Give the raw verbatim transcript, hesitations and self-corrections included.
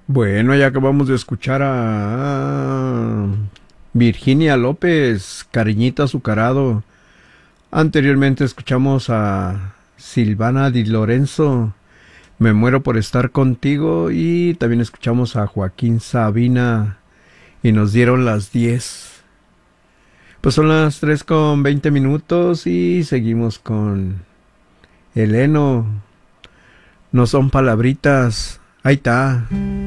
Bueno, ya acabamos de escuchar a Virginia López, Cariñito Azucarado. Anteriormente escuchamos a Silvana Di Lorenzo, Me muero por estar contigo. Y también escuchamos a Joaquín Sabina y nos dieron las diez. Pues son las tres con veinte minutos y seguimos con Eleno. No son palabritas. Ahí está.